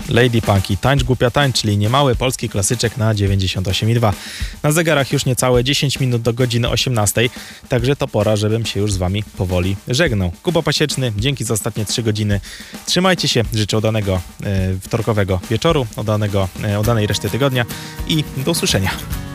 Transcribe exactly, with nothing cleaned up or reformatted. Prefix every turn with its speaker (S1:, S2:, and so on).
S1: Lady Punky, Tańcz Głupia Tańcz, czyli niemały polski klasyczek na dziewięćdziesiąt osiem i dwa. Na zegarach już niecałe dziesięć minut do godziny osiemnastej, także to pora, żebym się już z wami powoli żegnał. Kuba Pasieczny, dzięki za ostatnie trzy godziny. Trzymajcie się, życzę udanego e, wtorkowego wieczoru, udanego, e, udanej reszty tygodnia i do usłyszenia.